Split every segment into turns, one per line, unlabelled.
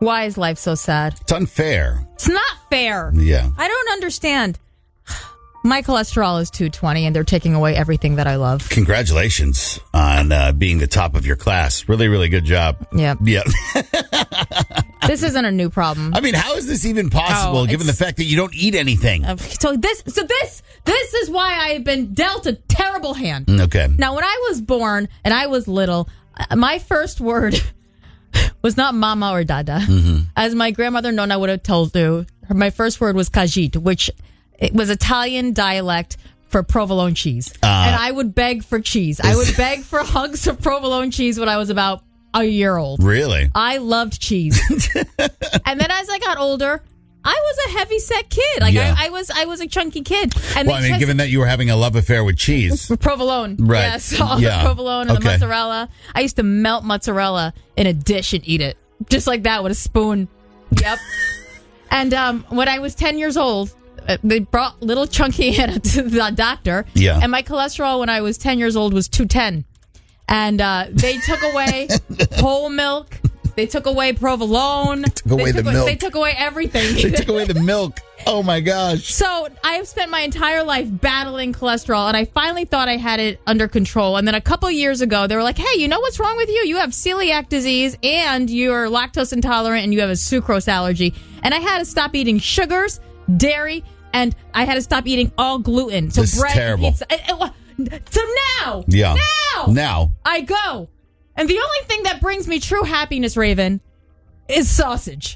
Why is life so sad?
It's unfair.
It's not fair.
Yeah.
I don't understand. My cholesterol is 220, and they're taking away everything that I love.
Congratulations on being the top of your class. Really, really good job.
Yeah.
Yeah.
This isn't a new problem.
I mean, how is this even possible, given the fact that you don't eat anything?
So this is why I've been dealt a terrible hand.
Okay.
Now, when I was born and I was little, my first word was not mama or dada.
Mm-hmm.
As my grandmother Nona would have told you, my first word was kajit, which it was Italian dialect for provolone cheese. And I would beg for cheese. I would beg for hugs of provolone cheese when I was about a year old.
Really?
I loved cheese. And then as I got older, I was a heavy set kid. Like
Yeah.
I was a chunky kid. And
Well, I mean, given that you were having a love affair with cheese.
provolone.
Right.
Yes, all the provolone and the
Okay.
mozzarella. I used to melt mozzarella in a dish and eat it. Just like that with a spoon. Yep. And when I was 10 years old, they brought little chunky Hannah to the doctor.
Yeah.
And my cholesterol when I was 10 years old was 210. And they took away whole milk. They took away provolone. They
took away the milk.
They took away everything.
They took away the milk. Oh, my gosh.
So I have spent my entire life battling cholesterol, and I finally thought I had it under control. And then a couple years ago, they were like, hey, you know what's wrong with you? You have celiac disease, and you're lactose intolerant, and you have a sucrose allergy. And I had to stop eating sugars, dairy, and I had to stop eating all gluten. So
This is
bread,
terrible.
pizza. So now,
Yeah.
now I go. And the only thing that brings me true happiness, Raven, is sausage.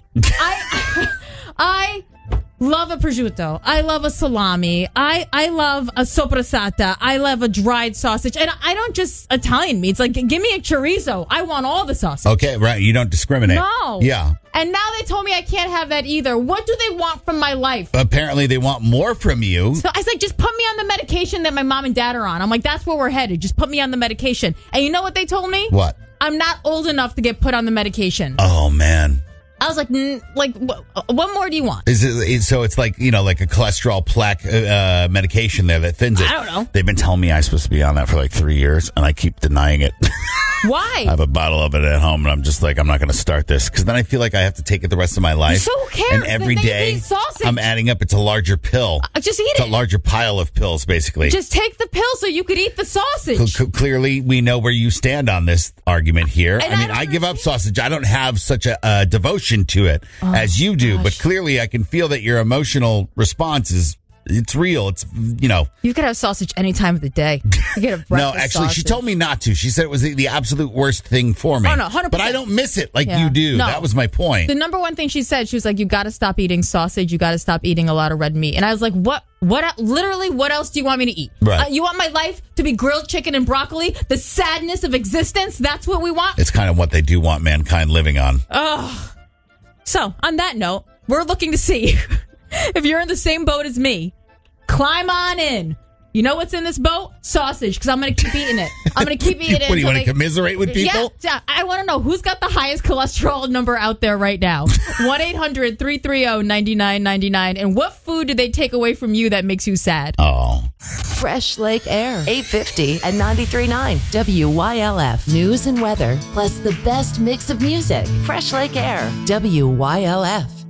I love a prosciutto. I love a salami. I love a sopressata. I love a dried sausage. And I don't just Italian meats. Like, give me a chorizo. I want all the sausage.
Okay, right. You don't discriminate.
No.
Yeah.
And now they told me I can't have that either. What do they want from my life?
Apparently, they want more from you.
So I was like, just put me on the medication that my mom and dad are on. I'm like, that's where we're headed. Just put me on the medication. And you know what they told me?
What?
I'm not old enough to get put on the medication.
Oh, man.
I was like, what more do you want?
So it's like, like a cholesterol plaque medication there that thins it.
I don't know.
They've been telling me I'm supposed to be on that for like 3 years, and I keep denying it.
Why?
I have a bottle of it at home, and I'm just like, I'm not going to start this, because then I feel like I have to take it the rest of my life.
So who cares?
And every
Then you
day,
eat sausage.
I'm adding up. It's a larger pill.
Just eat
It's a
it.
larger pile of pills, basically.
Just take the pill so you could eat the sausage.
Clearly, we know where you stand on this argument here.
And
I mean, I give up sausage. I don't have such a devotion to it as you do, but clearly I can feel that your emotional response it's real. It's,
You could have sausage any time of the day. You get a breakfast
No, actually, she
sausage.
told me not to. She said it was the absolute worst thing for me.
Oh, no, 100%.
But I don't miss it like
Yeah.
you do.
No.
That was my point.
The number one thing she said, she was like, you got to stop eating sausage. You got to stop eating a lot of red meat. And I was like, literally, what else do you want me to eat?
Right.
You want my life to be grilled chicken and broccoli? The sadness of existence? That's what we want?
It's kind of what they do want mankind living on.
So, on that note, we're looking to see if you're in the same boat as me. Climb on in. You know what's in this boat? Sausage, because I'm going to keep eating it. I'm going to keep eating it.
What, do you want to
until
commiserate with people?
Yeah, I want to know who's got the highest cholesterol number out there right now. 1-800-330-9999. And what food did they take away from you that makes you sad?
Oh.
Fresh Lake Air, 850 and 93.9 WYLF. News and weather, plus the best mix of music. Fresh Lake Air, WYLF.